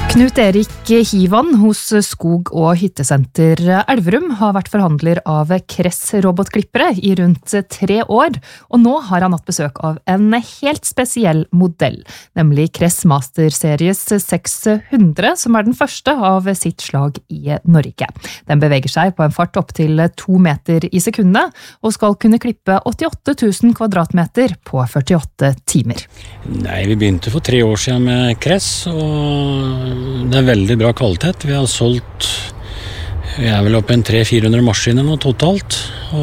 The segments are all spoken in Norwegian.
Knut Erik Hivan hos Skog- og Hyttesenter Elverum har vært forhandler av Kress robotklippere i rundt 3 år, og nå har han hatt besøk av en helt spesiell modell, nemlig Kress Master Series 600, som er den første av sitt slag i Norge. Den beveger seg på en fart opp til 2 meter i sekundet, og skal kunne klippe 88 000 kvadratmeter på 48 timer. Nei, vi begynte for 3 år siden med Kress, og det er veldig bra kvalitet. Vi har solgt, vi er vel oppe en 300-400 maskiner nå totalt,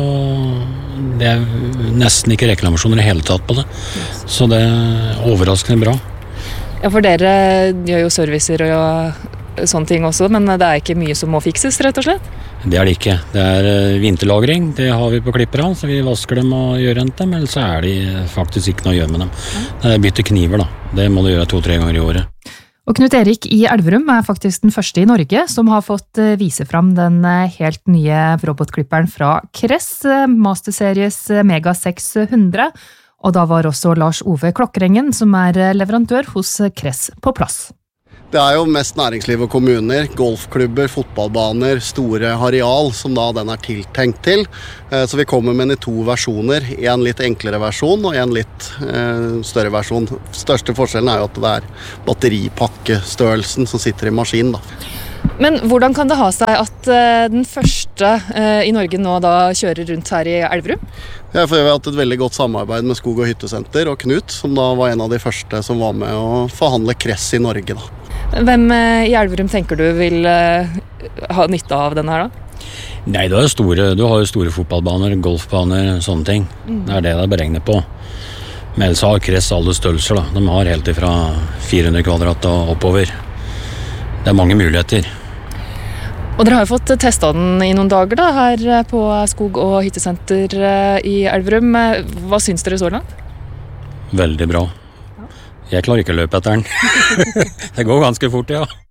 og det er nesten ikke reklamasjoner i hele tatt på det. Så det er overraskende bra. Ja, for dere gjør jo servicer og sånne ting også, men det er ikke mye som må fikses, rett og slett? Det er det ikke. Det er vinterlagring, det har vi på klipperne, så vi vasker dem og gjør rent dem, eller så er det faktisk ikke noe å gjøre med dem. Det er bytte kniver da, det må du gjøre 2-3 ganger i året. Og Knut Erik i Elverum er faktisk den første i Norge som har fått vise fram den helt nye robotklipperen fra Kress, Master Series Mega 600, og da var også Lars Ove Klokkerengen, som er leverandør hos Kress, på plass. Det er jo mest næringsliv og kommuner, golfklubber, fotballbaner, store areal som da den er tiltenkt til. Så vi kommer med den i 2 versjoner, en litt enklere versjon og en litt større versjon. Største forskjellen er jo at det er batteripakkestørrelsen som sitter i maskinen da. Men hvordan kan det ha seg at den første i Norge nå da kjører rundt her i Elverum? Ja, for vi har hatt et veldig godt samarbeid med Skog- og Hyttesenter og Knut, som da var en av de første som var med å forhandle Kress i Norge da. Hvem i Elverum tenker du vil ha nytte av denne her da? Nei, du har jo store fotballbaner, golfbaner, sånne ting. Det er det det er beregnet på. Men ellers har Kress alle størrelser da. De har helt ifra 400 kvadrat og oppover. Det er mange muligheter. Og dere har jo fått testet den i noen dager da, her på Skog- og Hyttesenter i Elverum. Hva syns dere så langt? Veldig bra. Jeg klarer ikke å løpe etter den. Det går ganske fort, ja.